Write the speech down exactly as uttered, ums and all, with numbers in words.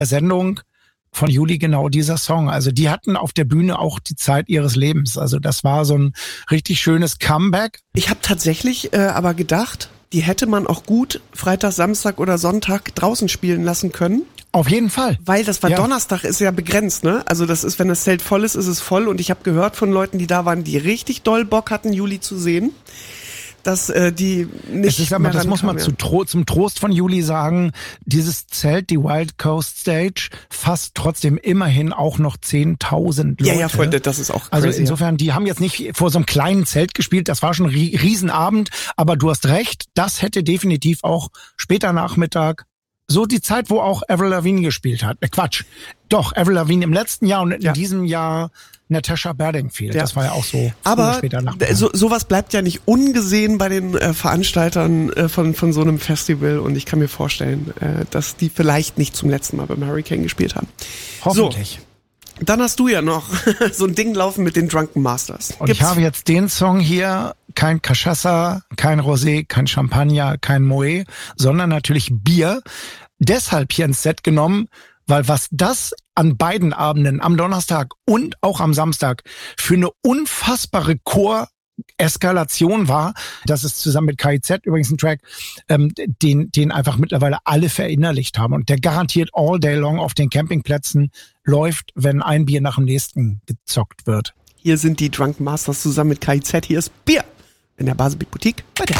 Sendung von Juli genau dieser Song. Also die hatten auf der Bühne auch die Zeit ihres Lebens. Also das war so ein richtig schönes Comeback. Ich habe tatsächlich äh, aber gedacht, die hätte man auch gut Freitag, Samstag oder Sonntag draußen spielen lassen können. Auf jeden Fall. Weil das war ja. Donnerstag, ist ja begrenzt, ne? Also das ist, wenn das Zelt voll ist, ist es voll. Und ich habe gehört von Leuten, die da waren, die richtig doll Bock hatten, Juli zu sehen, dass äh, die nicht es ist aber, mehr das muss man ja. zu Tro- zum Trost von Juli sagen, dieses Zelt, die Wild Coast Stage, fasst trotzdem immerhin auch noch zehntausend Leute. Ja, ja, voll, das ist auch crazy. Also insofern, die haben jetzt nicht vor so einem kleinen Zelt gespielt, das war schon ein Riesenabend, aber du hast recht, das hätte definitiv auch später Nachmittag so die Zeit, wo auch Avril Lavigne gespielt hat. Äh, Quatsch. Doch, Avril Lavigne im letzten Jahr und in ja. diesem Jahr Natasha Bedingfield. Ja. Das war ja auch so. Aber später so, sowas bleibt ja nicht ungesehen bei den äh, Veranstaltern äh, von, von so einem Festival. Und ich kann mir vorstellen, äh, dass die vielleicht nicht zum letzten Mal beim Hurricane gespielt haben. Hoffentlich. So, dann hast du ja noch so ein Ding laufen mit den Drunken Masters. Und Gibt's? Ich habe jetzt den Song hier, kein Cachaça, kein Rosé, kein Champagner, kein Moët, sondern natürlich Bier. Deshalb hier ins Set genommen, weil was das an beiden Abenden, am Donnerstag und auch am Samstag, für eine unfassbare Chor-Eskalation war, das ist zusammen mit K I Z übrigens ein Track, ähm, den, den einfach mittlerweile alle verinnerlicht haben und der garantiert all day long auf den Campingplätzen läuft, wenn ein Bier nach dem nächsten gezockt wird. Hier sind die Drunken Masters zusammen mit K I Z, hier ist Bier in der Baselbiet Boutique bei der